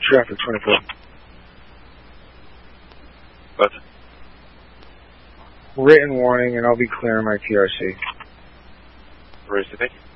Traffic 24. What? Written warning, and I'll be clearing my TRC. Where is it?